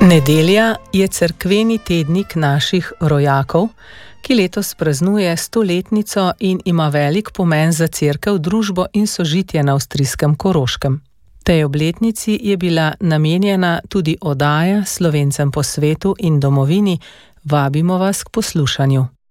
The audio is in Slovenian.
Nedelja je cerkveni tednik naših rojakov, ki letos praznuje 100-letnico in ima velik pomen za cerkev, družbo in sožitje na avstrijskem Koroškem. Tej obletnici je bila namenjena tudi oddaja Slovencem po svetu in domovini. Vabimo vas k poslušanju.